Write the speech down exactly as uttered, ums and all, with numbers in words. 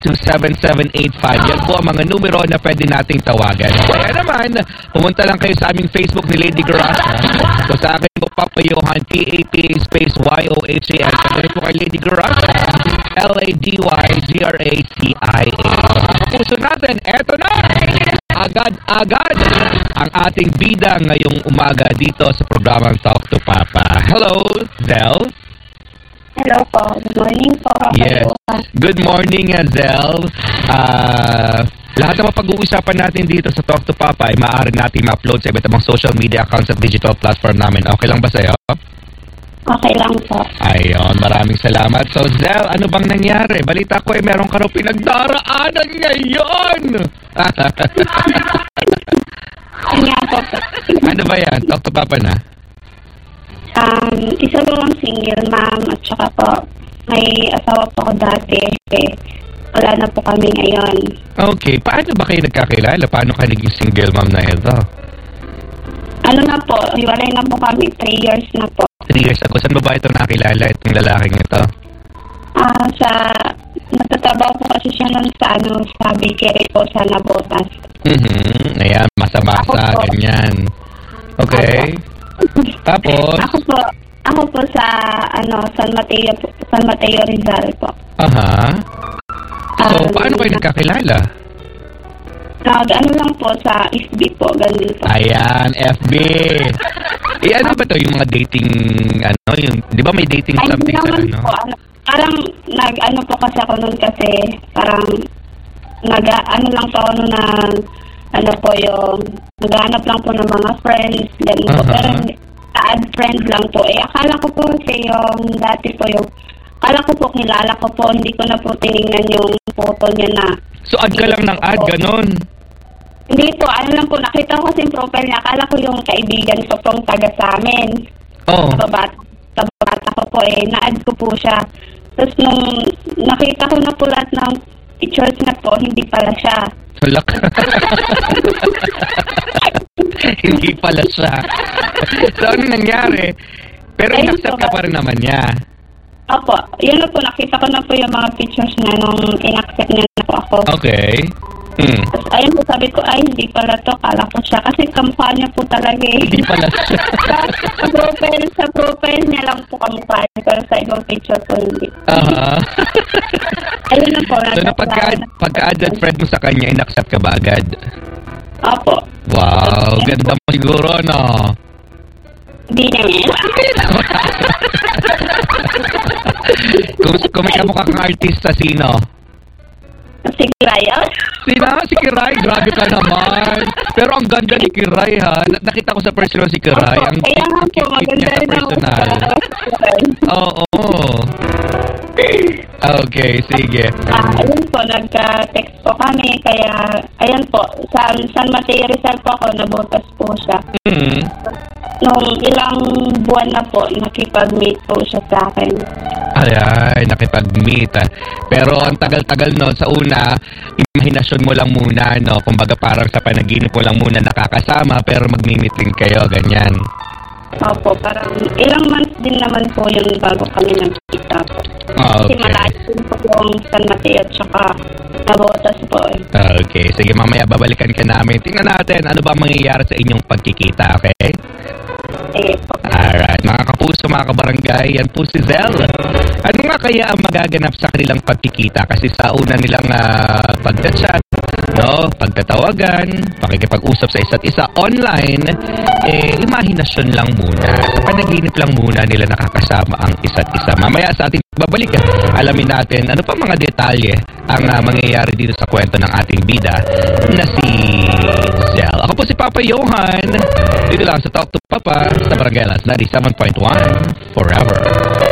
two seven seven eight five. Yan po ang mga numero na pwede nating tawagan. Kaya naman, pumunta lang kayo sa aming Facebook ni Lady Garasa. So sa akin po, Papa Johan, P A P A space Y O H A N. Kaya po kay Lady Garasa, L A D Y G R A T I A. Puso natin, eto na! Agad-agad ang ating bida ngayong umaga dito sa programang Talk to Papa. Hello, Zel. Hello po. Good morning po. Yes. Good morning, Zel. Uh, lahat ng mapag-uusapan natin dito sa Talk to Papa ay maaari natin ma-upload sa iba't ibang social media accounts at digital platform namin. Okay lang ba sa'yo? Okay lang po. Ayun, maraming salamat. So, Zel, ano bang nangyari? Balita ko ay meron ka raw pinagdaraanan ngayon! Nga po po. Ano ba yan? Talk to Papa na. Um, isa po ang single mom at saka po may asawa po ko dati. Eh, wala na po kami ngayon. Okay, paano ba kayo nagkakilala? Paano ka naging single mom na ito? Ano na po, hiwalay na po kami, three years na po. Three years ago. Saan ba ba ito nakilala itong lalaking ito? Ah, uh, sa, nagtatrabaho po kasi siya nun sa ano, sa bakery po sa Nabotas. Mm-hmm. Ayan, masa-masa, ganyan. Okay. Tapos? Ako po, ako po sa, ano, San Mateo, San Mateo Rizal po. Aha. So, um, paano kayo nagkakilala? Nag, ano lang po, sa F B po, ganun po. Ayan, F B. Eh, ano ba to yung mga dating, ano, yung, di ba may dating Ay, something sa ano? Po, ano? Parang, nag, ano po kasi ako nun kasi, parang, nag, ano lang po ako nun na, ano po yung, naghanap lang po ng mga friends, ganun po. Uh-huh. Pero, add friend lang po. Eh, akala ko po kasi yung, dati po yung, akala ko po, kilala ko po, hindi ko na po tinignan yung photo niya na. So, add ka lang ng add, ganon? Hindi po, ano lang po, nakita ko kasi yung profile niya, akala ko yung kaibigan ko pong taga sa amin. Oo. Sa bata, sa bata ko po eh, na-add ko po siya. Tapos nung nakita ko na po lahat ng pictures na po, hindi pala siya. Tulak. Hindi pala siya. So, ano nangyari? Pero Ayun inaccept po, ka pa rin naman niya. Opo, yun na po, nakita ko na po yung mga pictures niya nung in-accept niya na po ako. Okay. Hmm. Tapos ayun po, sabi ko, ay, hindi pala to, kala ko siya. Kasi kamukha niya po talaga eh. Hindi pala siya. sa, sa profile, sa profile niya lang po kamukha niya, pero sa ibang picture po hindi. Aha. Ayun na po. So, na pagka, pagka-added friend mo sa kanya, in-accept ka ba agad? Opo. Wow, ganda mo siguro, no? Hindi naman. kung, kung may kamukha kang artista, sino? Si Ryan? Sino? Si Kiray. Grabe ka naman. Pero ang ganda ni Kiray, ha? Nakita ko sa personal si Kiray. Ang kaya nga po, maganda niya sa rin ako personal. Oo. Okay, sige. Ah, ayun po, nagka-text po kami, kaya, ayan po, sa San Mateo Rizal po ako, nabutas po siya. Mm. Nung ilang buwan na po, nakipag-meet po siya sa akin. Ay, nakipag-meet. ah. Pero ang tagal-tagal, no, sa una, imahinasyon mo lang muna, no? Kumbaga parang sa panaginip mo lang muna nakakasama, pero mag-meet din kayo, ganyan. Opo, parang ilang months din naman po yung bago kami nagkita po. Ah, Kasi okay. malayo din po yung San Mateo at saka Nabotas po eh. Okay, sige, mamaya babalikan ka namin. Tingnan natin ano ba mangyayari sa inyong pagkikita, okay? Sige po. Alright, mga kapuso, mga kabarangay, yan po si Zel. Ano nga kaya ang magaganap sa kanilang pagkikita? Kasi sa una nilang uh, pagchat, no, pagtatawagan, pakikipag-usap sa isa't isa online, eh, imahinasyon lang muna. Sa panaginip lang muna nila nakakasama ang isa't isa. Mamaya sa ating babalik, alamin natin ano pa mga detalye ang uh, mangyayari dito sa kwento ng ating bida na si Zel. Ako po si Papa Johan. Dito lang sa Talk to Papa sa Barangalas ninety-seven point one Forever.